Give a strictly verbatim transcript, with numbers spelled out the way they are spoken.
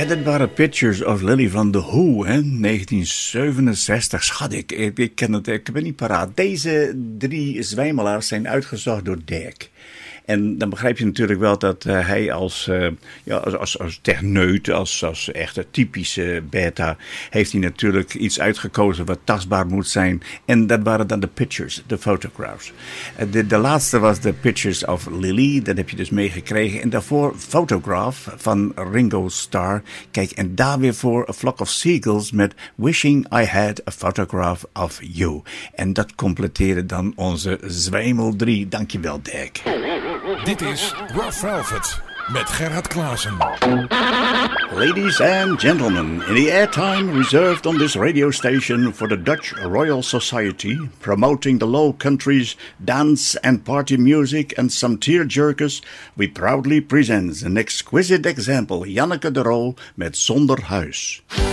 Ja, dat waren Pictures of Lily van The Who, hè? negentien zevenenzestig. Schat, ik, ik, ik ken het, ik ben niet paraat. Deze drie zwijmelaars zijn uitgezocht door Dirk. En dan begrijp je natuurlijk wel dat uh, hij als, uh, ja, als, als, als techneut, als, als echte typische beta, heeft hij natuurlijk iets uitgekozen wat tastbaar moet zijn. En dat waren dan de pictures, de photographs. Uh, de, de laatste was de Pictures of Lily, dat heb je dus meegekregen. En daarvoor Photograph van Ringo Starr. Kijk, en daar weer voor A Flock of Seagulls met Wishing I Had a Photograph of You. En dat completeerde dan onze Zwijmel drie. Dankjewel, Dirk. Dit is Rough Velvet met Gerard Klaassen. Ladies and gentlemen, in the airtime reserved on this radio station for the Dutch Royal Society, promoting the Low Countries dance and party music and some tearjerkers, we proudly present an exquisite example, Janneke de Roo met Zonder Huis.